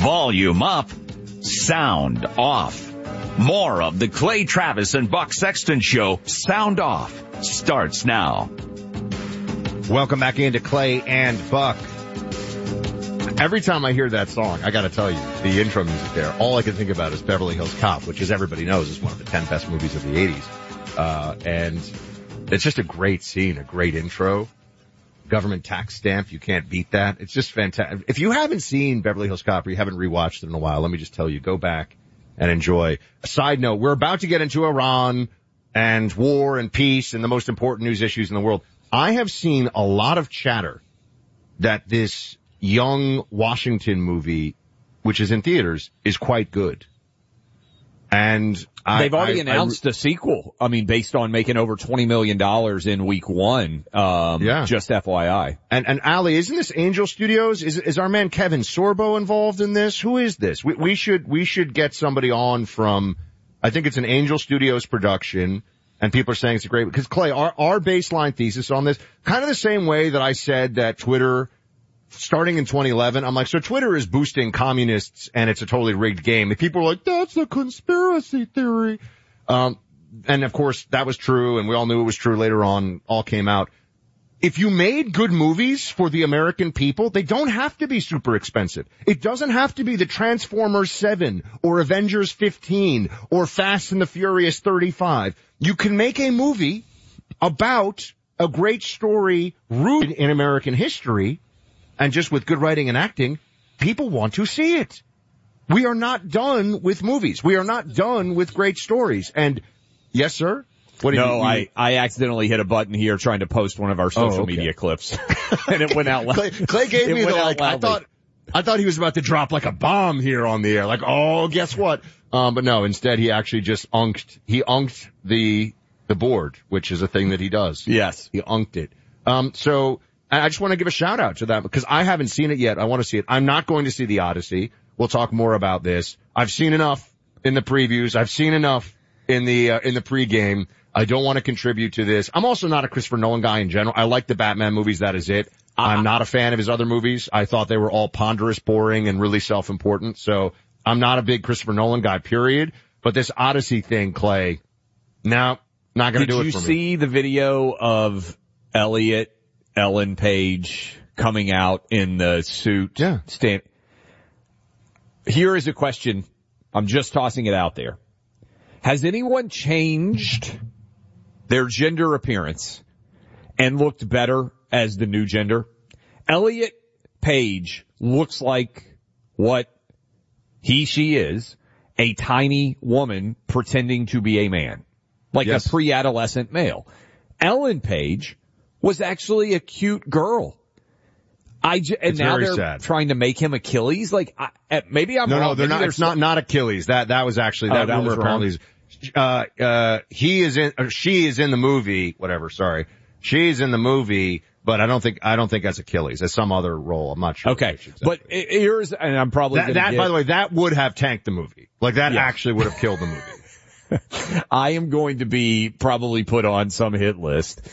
Volume up, sound off. More of the Clay Travis and Buck Sexton Show, Sound Off, starts now. Welcome back into Clay and Buck. Every time I hear that song, I gotta tell you, the intro music there, all I can think about is Beverly Hills Cop, which, as everybody knows, is one of the 10 best movies of the 80s. And it's just a great scene, a great intro. Government tax stamp, you can't beat that. It's just fantastic. If you haven't seen Beverly Hills Cop or you haven't rewatched it in a while, let me just tell you, go back and enjoy. A side note, we're about to get into Iran and war and peace and the most important news issues in the world. I have seen a lot of chatter that this Young Washington movie, which is in theaters, is quite good. And they've already announced a sequel. I mean, based on making over $20 million in week one. Just FYI. And Ali, isn't this Angel Studios? Is our man Kevin Sorbo involved in this? Who is this? We should get somebody on from, I think it's an Angel Studios production, and people are saying it's a great, because Clay, our baseline thesis on this, kind of the same way that I said that Twitter, starting in 2011, I'm like, so Twitter is boosting communists and it's a totally rigged game. And people are like, that's a conspiracy theory. And of course that was true, and we all knew it was true later on, all came out. If you made good movies for the American people, they don't have to be super expensive. It doesn't have to be the Transformers 7 or Avengers 15 or Fast and the Furious 35. You can make a movie about a great story rooted in American history, and just with good writing and acting, people want to see it. We are not done with movies. We are not done with great stories. And yes, sir? What did I accidentally hit a button here trying to post one of our social media clips. And it went out loud. Clay gave me the like, I thought he was about to drop like a bomb here on the air. Like, oh, guess what? But no, instead he actually just unked the board, which is a thing that he does. Yes. He unked it. So I just want to give a shout out to that because I haven't seen it yet. I want to see it. I'm not going to see The Odyssey. We'll talk more about this. I've seen enough in the previews. I've seen enough in the pregame. I don't want to contribute to this. I'm also not a Christopher Nolan guy in general. I like the Batman movies. That is it. I'm not a fan of his other movies. I thought they were all ponderous, boring, and really self-important. So I'm not a big Christopher Nolan guy, period. But this Odyssey thing, Clay, no, not going to do it for me. Did you see the video of Ellen Page coming out in the suit? Yeah. Here is a question. I'm just tossing it out there. Has anyone changed their gender appearance and looked better as the new gender? Elliot Page looks like what she is, a tiny woman pretending to be a man, like a pre-adolescent male. Ellen Page was actually a cute girl. And now they're sad. Trying to make him Achilles. Like, maybe I'm wrong. No, they're not. It's not Achilles. That was actually that rumor. Apparently, she is in the movie. Whatever. Sorry, she's in the movie, but I don't think that's Achilles. That's some other role. I'm not sure. Okay, but here's, and I'm probably that. By the way, that would have tanked the movie. Like that actually would have killed the movie. I am going to be probably put on some hit list.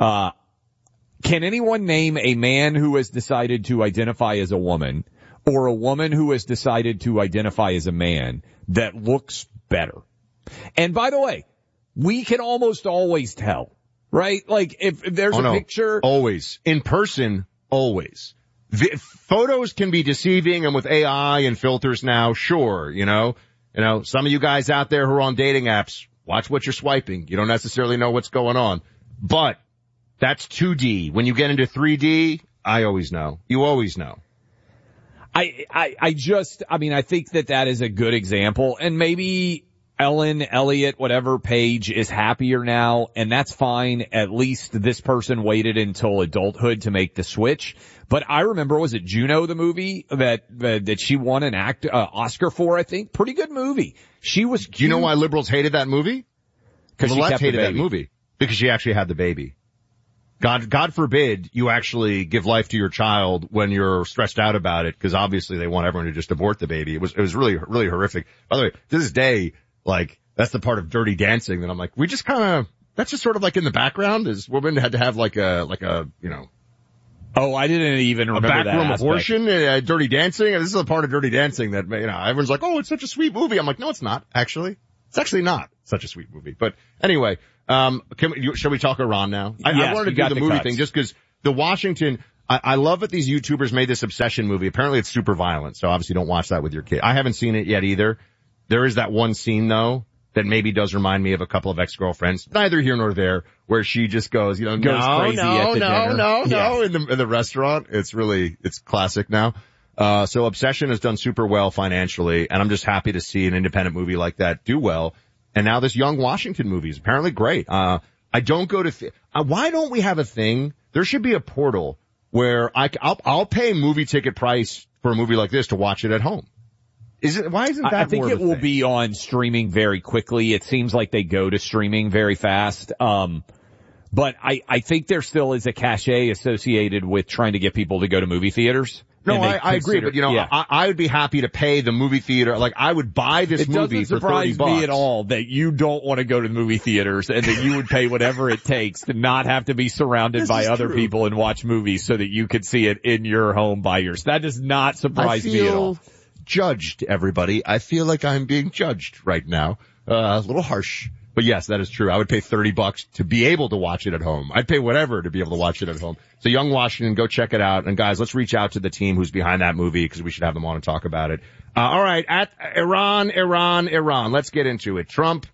Can anyone name a man who has decided to identify as a woman or a woman who has decided to identify as a man that looks better? And by the way, we can almost always tell, right? Like if there's a picture. Always. In person, always. Photos can be deceiving, and with AI and filters now, sure, you know, some of you guys out there who are on dating apps, watch what you're swiping. You don't necessarily know what's going on. But that's 2D. When you get into 3D, I always know. You always know. I think that is a good example. And maybe Ellen, Elliot, whatever, Page is happier now, and that's fine. At least this person waited until adulthood to make the switch. But I remember, was it Juno, the movie that she won an Oscar for, I think? Pretty good movie. She was cute. Do you know why liberals hated that movie? Because the left hated that movie. Because she actually had the baby. God forbid you actually give life to your child when you're stressed out about it, because obviously they want everyone to just abort the baby. It was really, really horrific. By the way, to this day, like, that's the part of Dirty Dancing that I'm like, that's just sort of like in the background, is women had to have like a, Oh, I didn't even remember that. A backroom aspect. abortion, Dirty Dancing. This is a part of Dirty Dancing that, everyone's like, oh, it's such a sweet movie. I'm like, no, it's not, actually. It's actually not such a sweet movie. But anyway, shall we talk Iran now? Yes, I wanted to do the movie cuts. thing just because the Washington, I love that these YouTubers made this obsession movie. Apparently it's super violent, so obviously don't watch that with your kid. I haven't seen it yet either. There is that one scene though that maybe does remind me of a couple of ex-girlfriends, neither here nor there, where she just goes, crazy at the dinner. in the restaurant. It's classic now. So Obsession has done super well financially, and I'm just happy to see an independent movie like that do well. And now this Young Washington movie is apparently great. I don't go to, why don't we have a thing? There should be a portal where I'll pay movie ticket price for a movie like this to watch it at home. Why isn't that I think more it of a will thing? be on streaming very quickly. It seems like they go to streaming very fast. But I think there still is a cachet associated with trying to get people to go to movie theaters. No, I agree, but yeah. I would be happy to pay the movie theater. Like, I would buy this movie for $30. It doesn't surprise me at all that you don't want to go to the movie theaters and that you would pay whatever it takes to not have to be surrounded by other people and watch movies so that you could see it in your home by yourself. That does not surprise me at all. Judged, everybody. I feel like I'm being judged right now. A little harsh. But yes, that is true. I would pay $30 to be able to watch it at home. I'd pay whatever to be able to watch it at home. So Young Washington, go check it out. And guys, let's reach out to the team who's behind that movie because we should have them on and talk about it. All right. At Iran. Let's get into it. Trump,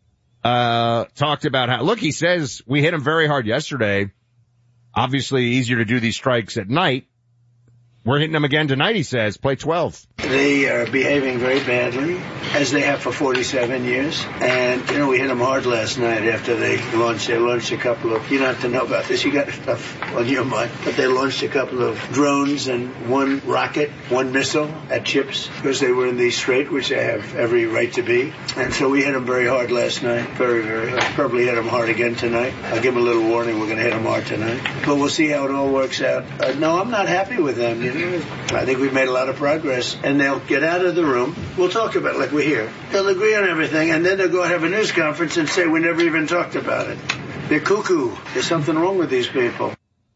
talked about how, look, he says we hit him very hard yesterday. Obviously easier to do these strikes at night. We're hitting them again tonight, he says. Play 12. They are behaving very badly, as they have for 47 years. And, we hit them hard last night after they launched a couple of, you don't have to know about this, you got stuff on your mind, but they launched a couple of drones and one rocket, one missile at Chips, because they were in the strait, which they have every right to be. And so we hit them very hard last night, very, very hard. Probably hit them hard again tonight. I'll give them a little warning, we're going to hit them hard tonight. But we'll see how it all works out. No, I'm not happy with them, I think we've made a lot of progress, and they'll get out of the room. We'll talk about it like we're here. They'll agree on everything, and then they'll go have a news conference and say we never even talked about it. They're cuckoo. There's something wrong with these people.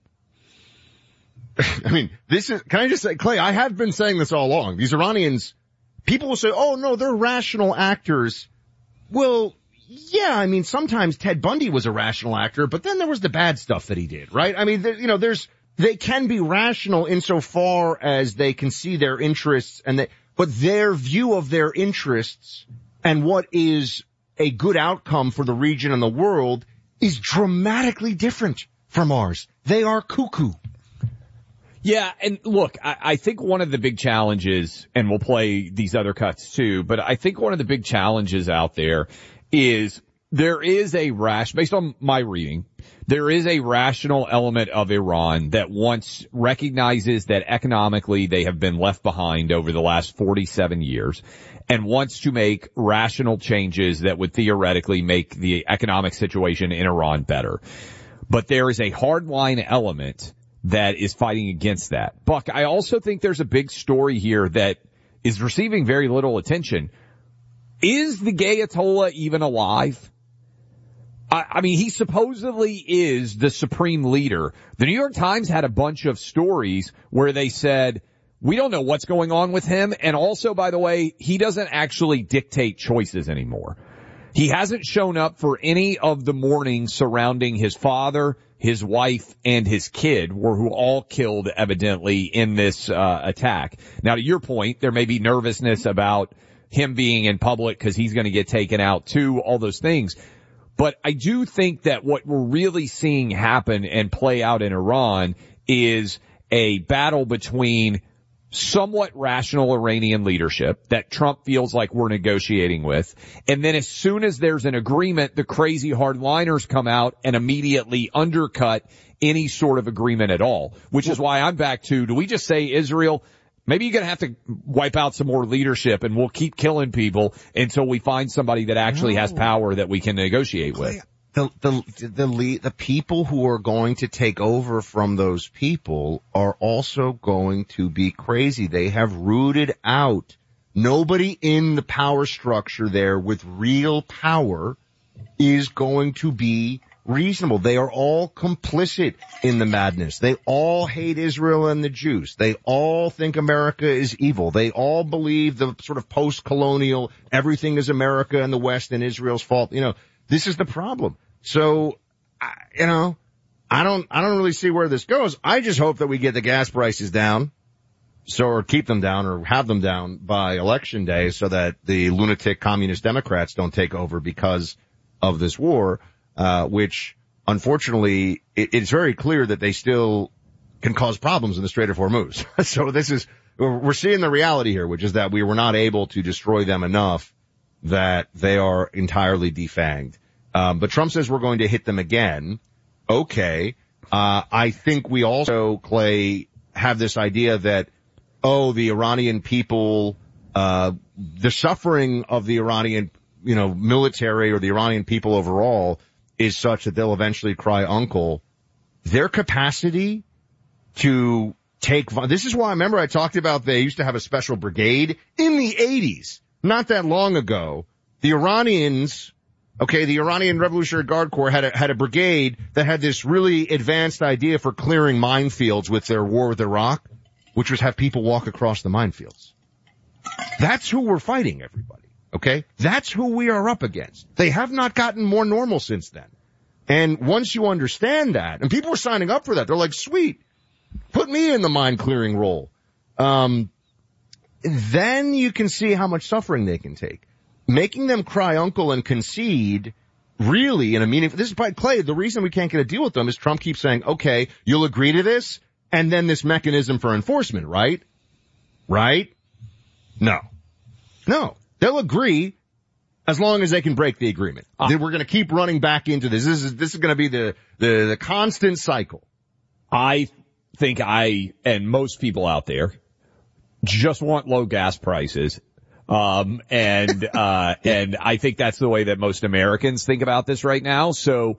I mean, can I just say, Clay, I have been saying this all along. These Iranians, people will say, oh no, they're rational actors. Well, yeah, I mean, sometimes Ted Bundy was a rational actor, but then there was the bad stuff that he did, right? I mean, they can be rational insofar as they can see their interests but their view of their interests and what is a good outcome for the region and the world is dramatically different from ours. They are cuckoo. Yeah, and look, I think one of the big challenges, and we'll play these other cuts too, but I think one of the big challenges out there is there is based on my reading, there is a rational element of Iran that recognizes that economically they have been left behind over the last 47 years and wants to make rational changes that would theoretically make the economic situation in Iran better. But there is a hardline element that is fighting against that. Buck, I also think there's a big story here that is receiving very little attention. Is the Ayatollah even alive? I mean, he supposedly is the supreme leader. The New York Times had a bunch of stories where they said, we don't know what's going on with him. And also, by the way, he doesn't actually dictate choices anymore. He hasn't shown up for any of the mournings surrounding his father, his wife, and his kid, who all killed evidently in this attack. Now, to your point, there may be nervousness about him being in public because he's going to get taken out too, all those things. But I do think that what we're really seeing happen and play out in Iran is a battle between somewhat rational Iranian leadership that Trump feels like we're negotiating with. And then as soon as there's an agreement, the crazy hardliners come out and immediately undercut any sort of agreement at all, which is why I'm back to, do we just say Israel, maybe you're going to have to wipe out some more leadership and we'll keep killing people until we find somebody that actually has power that we can negotiate with. The people who are going to take over from those people are also going to be crazy. They have rooted out nobody in the power structure there with real power is going to be reasonable. They are all complicit in the madness. They all hate Israel and the Jews. They all think America is evil. They all believe the sort of post-colonial, everything is America and the West and Israel's fault. This is the problem. So, I don't really see where this goes. I just hope that we get the gas prices down. Or keep them down or have them down by election day so that the lunatic communist Democrats don't take over because of this war, which unfortunately it's very clear that they still can cause problems in the Strait of Hormuz. So we're seeing the reality here, which is that we were not able to destroy them enough that they are entirely defanged. But Trump says we're going to hit them again. Okay. I think we also, Clay, have this idea that the Iranian people, the suffering of the Iranian, military or the Iranian people overall is such that they'll eventually cry uncle. Their capacity to this is why I remember I talked about they used to have a special brigade in the 80s, not that long ago. The Iranians, the Iranian Revolutionary Guard Corps had a brigade that had this really advanced idea for clearing minefields with their war with Iraq, which was have people walk across the minefields. That's who we're fighting, everybody. Okay? That's who we are up against. They have not gotten more normal since then. And once you understand that, and people are signing up for that, they're like, sweet, put me in the mine clearing role. Then you can see how much suffering they can take. Making them cry uncle and concede really in a meaningful, this is by Clay, the reason we can't get a deal with them is Trump keeps saying, okay, you'll agree to this? And then this mechanism for enforcement, right? Right? No. They'll agree as long as they can break the agreement. We're going to keep running back into this. This is going to be the constant cycle. I think and most people out there just want low gas prices. And I think that's the way that most Americans think about this right now. So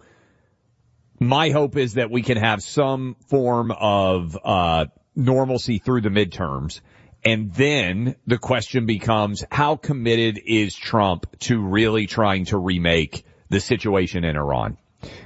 my hope is that we can have some form of normalcy through the midterms. And then the question becomes, how committed is Trump to really trying to remake the situation in Iran?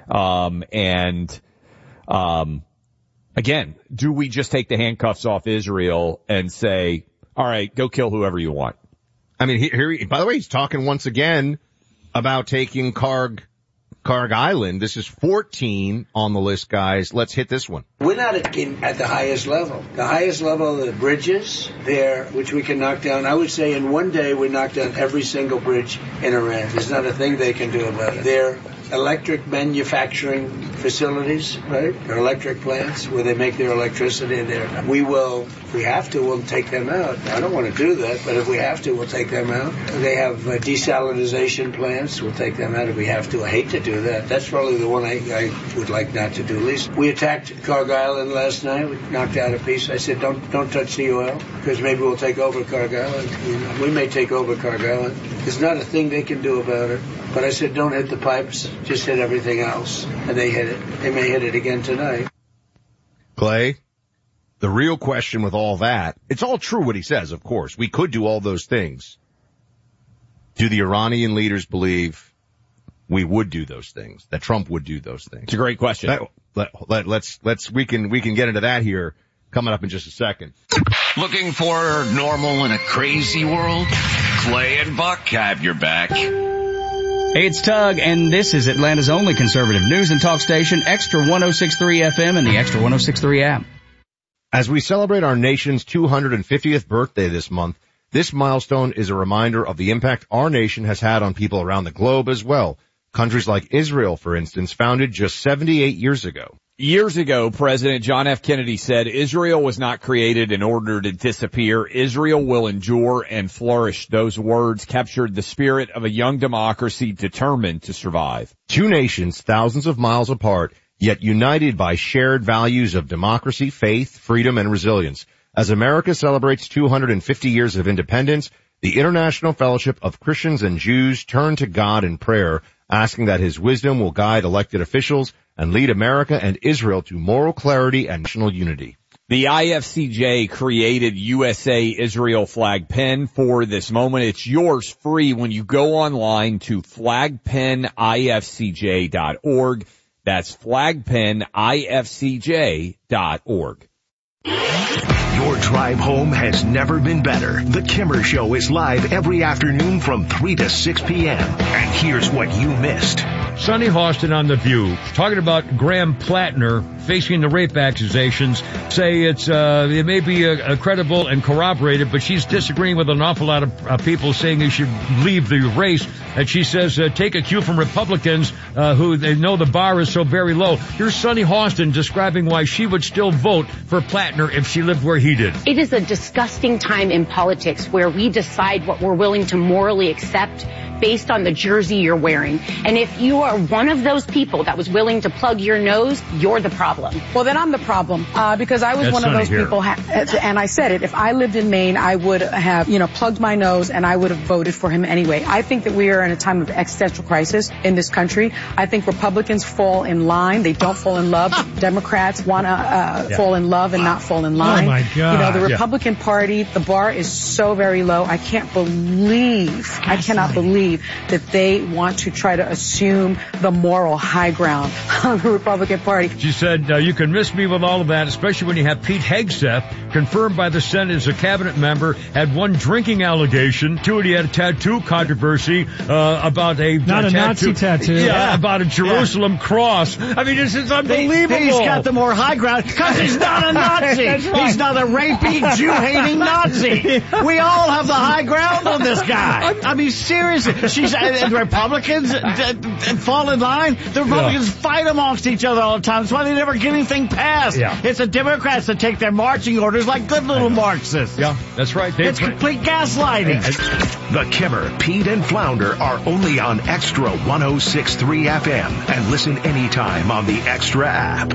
Again, do we just take the handcuffs off Israel and say, all right, go kill whoever you want? I mean, by the way, he's talking once again about taking Karg Island. This is 14 on the list, guys. Let's hit this one. We're not at the highest level. The highest level of the bridges there, which we can knock down. I would say in one day we knock down every single bridge in Iran. There's not a thing they can do about it. They're electric manufacturing facilities, right? They're electric plants where they make their electricity there. We will, if we have to, we'll take them out. I don't want to do that, but if we have to, we'll take them out. They have desalinization plants. We'll take them out if we have to. I hate to do that. That's probably the one I would like not to do least. We attacked Karg Island last night. We knocked out a piece. I said, don't touch the oil, because maybe we'll take over Karg Island. We may take over Karg Island. There's not a thing they can do about it. But I said, don't hit the pipes, just hit everything else. And they hit it. They may hit it again tonight. Clay, the real question with all that, it's all true what he says, of course. We could do all those things. Do the Iranian leaders believe we would do those things, that Trump would do those things? It's a great question. We can get into that here coming up in just a second. Looking for normal in a crazy world? Clay and Buck have your back. Hey, it's Tug, and this is Atlanta's only conservative news and talk station, Extra 106.3 FM and the Extra 106.3 app. As we celebrate our nation's 250th birthday this month, this milestone is a reminder of the impact our nation has had on people around the globe as well. Countries like Israel, for instance, founded just 78 years ago. Years ago, President John F. Kennedy said Israel was not created in order to disappear. Israel will endure and flourish. Those words captured the spirit of a young democracy determined to survive. Two nations thousands of miles apart, yet united by shared values of democracy, faith, freedom, and resilience. As America celebrates 250 years of independence, the International Fellowship of Christians and Jews turn to God in prayer, asking that his wisdom will guide elected officials and lead America and Israel to moral clarity and national unity. The IFCJ created USA-Israel flag pin for this moment. It's yours free when you go online to flagpinifcj.org. That's flagpenifcj.org. Your drive home has never been better. The Kimmer Show is live every afternoon from 3 to 6 p.m. And here's what you missed. Sonny Hostin on The View, talking about Graham Plattner facing the rape accusations, say it may be credible and corroborated, but she's disagreeing with an awful lot of people saying he should leave the race. And she says, take a cue from Republicans who they know the bar is so very low. Here's Sonny Hostin describing why she would still vote for Plattner if she lived where he did. It is a disgusting time in politics where we decide what we're willing to morally accept based on the jersey you're wearing. And if you are one of those people that was willing to plug your nose, you're the problem. Well, then I'm the problem, because I was one of those people, and I said it, if I lived in Maine, I would have, plugged my nose and I would have voted for him anyway. I think that we are in a time of existential crisis in this country. I think Republicans fall in line. They don't fall in love. Democrats want to fall in love and not fall in line. Oh, my God. The Republican Party, the bar is so very low. I cannot believe that they want to try to assume the moral high ground on the Republican Party. She said, you can miss me with all of that, especially when you have Pete Hegseth, confirmed by the Senate as a cabinet member, had one drinking allegation. Two, he had a tattoo controversy about a Nazi tattoo. Yeah, about a Jerusalem cross. I mean, this is unbelievable. He's got the more high ground because he's not a Nazi. Right. He's not a rapey, Jew-hating Nazi. We all have the high ground on this guy. I mean, seriously. The Republicans fall in line. The Republicans fight amongst each other all the time. That's why they never get anything passed. Yeah. It's the Democrats that take their marching orders like good little Marxists. Yeah, that's right. It's complete gaslighting. The Kimmer, Pete, and Flounder are only on Extra 106.3 FM. And listen anytime on the Extra app.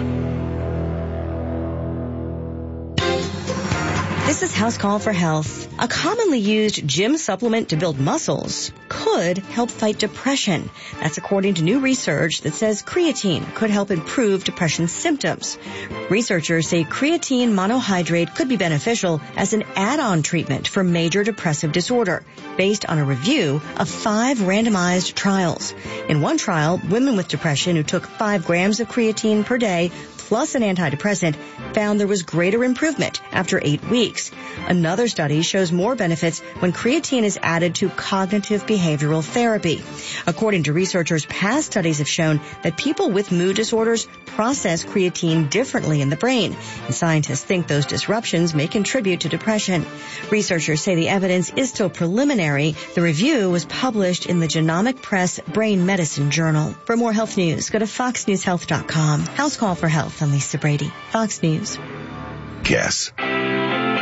This is House Call for Health. A commonly used gym supplement to build muscles could help fight depression. That's according to new research that says creatine could help improve depression symptoms. Researchers say creatine monohydrate could be beneficial as an add-on treatment for major depressive disorder, based on a review of 5 randomized trials. In one trial, women with depression who took 5 grams of creatine per day plus an antidepressant found there was greater improvement after 8 weeks. Another study shows more benefits when creatine is added to cognitive behavioral therapy. According to researchers, past studies have shown that people with mood disorders process creatine differently in the brain, and scientists think those disruptions may contribute to depression. Researchers say the evidence is still preliminary. The review was published in the Genomic Press Brain Medicine Journal. For more health news, go to foxnewshealth.com. House Call for Health. I'm Lisa Brady, Fox News. Guess.